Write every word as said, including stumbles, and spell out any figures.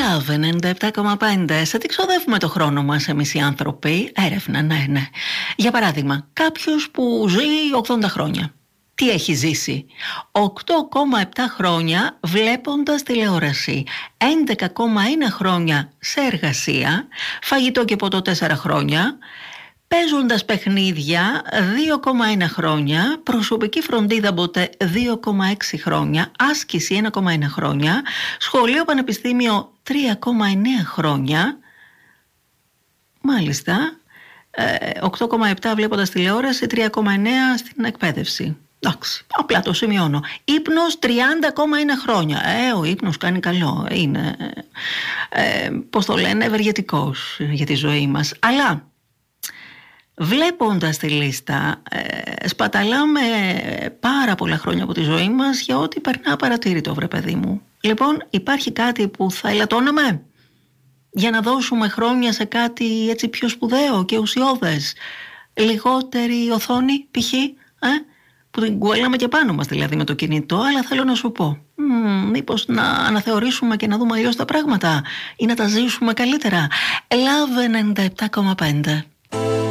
Love ενενήντα επτά κόμμα πέντε. Σε τι ξοδεύουμε το χρόνο μας εμείς οι άνθρωποι? Έρευνα, ναι, ναι. Για παράδειγμα, κάποιος που ζει ογδόντα χρόνια. Τι έχει ζήσει? οκτώ κόμμα επτά χρόνια βλέποντας τηλεόραση, έντεκα κόμμα ένα χρόνια σε εργασία, φαγητό και ποτό τέσσερα χρόνια, παίζοντας παιχνίδια δύο κόμμα ένα χρόνια, προσωπική φροντίδα ποτέ δύο κόμμα έξι χρόνια, άσκηση ένα κόμμα ένα χρόνια, σχολείο πανεπιστήμιο τρία κόμμα εννέα χρόνια. Μάλιστα, οκτώ κόμμα επτά βλέποντας τηλεόραση, τρία κόμμα εννέα στην εκπαίδευση. Εντάξει, απλά το σημειώνω. Ύπνος τριάντα κόμμα ένα χρόνια. Ε, ο ύπνος κάνει καλό. Είναι, ε, πώς το λένε, ευεργετικός για τη ζωή μας. Αλλά βλέποντας τη λίστα, ε, σπαταλάμε πάρα πολλά χρόνια από τη ζωή μας για ό,τι περνά παρατήρητο, βρε παιδί μου. Λοιπόν, υπάρχει κάτι που θα ελαττώναμε για να δώσουμε χρόνια σε κάτι έτσι πιο σπουδαίο και ουσιώδες? Λιγότερη οθόνη, π.χ., ε? που την κουβαλάμε και πάνω μας δηλαδή με το κινητό, αλλά θέλω να σου πω, μ, μήπως να αναθεωρήσουμε και να δούμε αλλιώς τα πράγματα ή να τα ζήσουμε καλύτερα? Love ενενήντα επτά κόμμα πέντε.